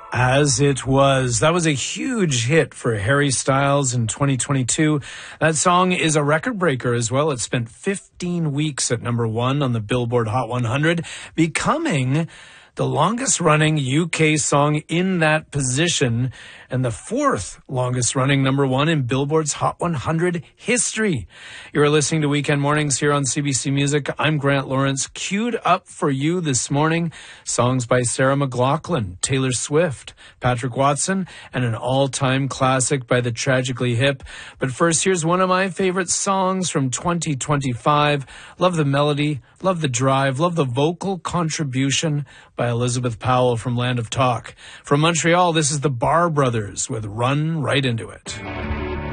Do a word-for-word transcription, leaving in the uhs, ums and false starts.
As It Was. That was a huge hit for Harry Styles in twenty twenty-two. That song is a record breaker as well. It spent fifteen weeks at number one on the Billboard Hot one hundred, becoming the longest running U K song in that position and the fourth longest running number one in Billboard's Hot one hundred history. You're listening to Weekend Mornings here on C B C Music. I'm Grant Lawrence. Queued up for you this morning, songs by Sarah McLachlan, Taylor Swift, Patrick Watson, and an all-time classic by the Tragically Hip. But first, here's one of my favorite songs from twenty twenty-five. Love the melody, love the drive, love the vocal contribution by Elizabeth Powell from Land of Talk. From Montreal, this is the Bar Brothers with Run Right Into It.